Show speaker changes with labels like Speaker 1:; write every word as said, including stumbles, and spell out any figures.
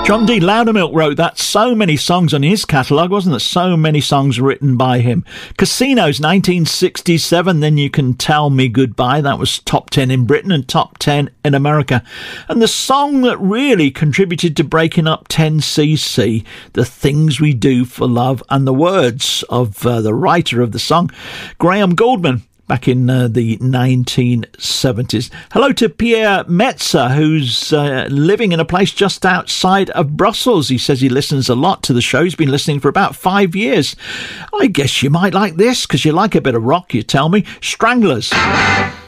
Speaker 1: John D. Loudermilk wrote that. So many songs on his catalogue, wasn't there? So many songs written by him. Casinos, nineteen sixty-seven, Then You Can Tell Me Goodbye. That was top ten in Britain and top ten in America. And the song that really contributed to breaking up ten C C, The Things We Do for Love, and the words of uh, the writer of the song, Graham Gouldman, back in uh, the nineteen seventies. Hello to Pierre Metzer, who's uh, living in a place just outside of Brussels. He says he listens a lot to the show. He's been listening for about five years. I guess you might like this, because you like a bit of rock, you tell me. Stranglers.